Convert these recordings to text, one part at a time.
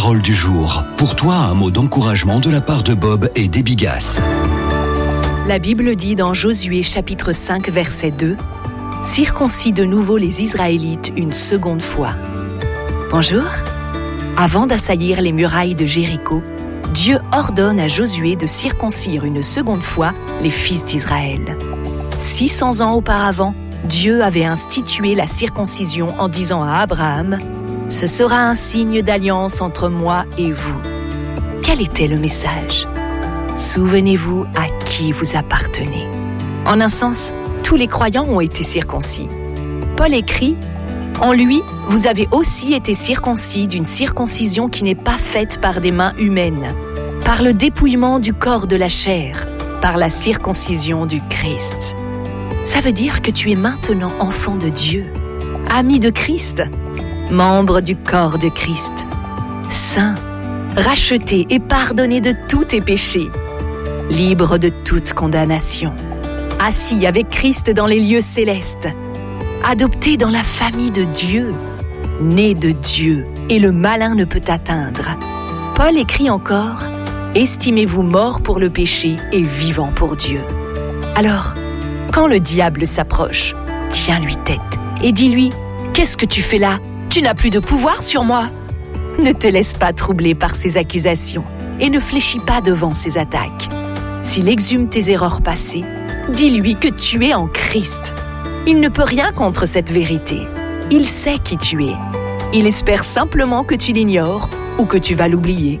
parole du jour. Pour toi, un mot d'encouragement de la part de Bob et d'Ebigas. La Bible dit dans Josué chapitre 5 verset 2 « Circoncis de nouveau les Israélites une seconde fois ». Bonjour. Avant d'assaillir les murailles de Jéricho, Dieu ordonne à Josué de circoncire une seconde fois les fils d'Israël. 600 ans auparavant, Dieu avait institué la circoncision en disant à Abraham « Ce sera un signe d'alliance entre moi et vous ». Quel était le message ? Souvenez-vous à qui vous appartenez. En un sens, tous les croyants ont été circoncis. Paul écrit « En lui, vous avez aussi été circoncis d'une circoncision qui n'est pas faite par des mains humaines, par le dépouillement du corps de la chair, par la circoncision du Christ. » Ça veut dire que tu es maintenant enfant de Dieu, ami de Christ, membre du corps de Christ, saint, racheté et pardonné de tous tes péchés, libre de toute condamnation, assis avec Christ dans les lieux célestes, adopté dans la famille de Dieu, né de Dieu, et le malin ne peut t'atteindre. Paul écrit encore « Estimez-vous mort pour le péché et vivant pour Dieu ». Alors, quand le diable s'approche, tiens-lui tête et dis-lui « Qu'est-ce que tu fais là ? Tu n'as plus de pouvoir sur moi !» Ne te laisse pas troubler par ses accusations et ne fléchis pas devant ses attaques. S'il exhume tes erreurs passées, dis-lui que tu es en Christ. Il ne peut rien contre cette vérité. Il sait qui tu es. Il espère simplement que tu l'ignores ou que tu vas l'oublier.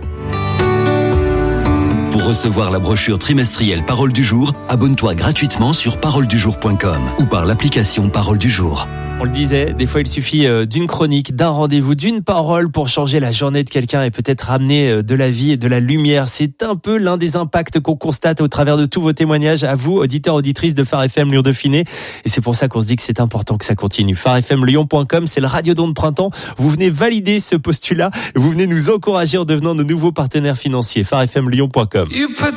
Pour recevoir la brochure trimestrielle Parole du jour, abonne-toi gratuitement sur paroledujour.com ou par l'application Parole du jour. On le disait, des fois il suffit d'une chronique, d'un rendez-vous, d'une parole pour changer la journée de quelqu'un et peut-être ramener de la vie et de la lumière. C'est un peu l'un des impacts qu'on constate au travers de tous vos témoignages à vous, auditeurs, auditrices de Phare FM Lyon Dauphiné. Et c'est pour ça qu'on se dit que c'est important que ça continue. pharefmlyon.com, c'est le radiodon de printemps. Vous venez valider ce postulat, vous venez nous encourager en devenant de nouveaux partenaires financiers. pharefmlyon.com.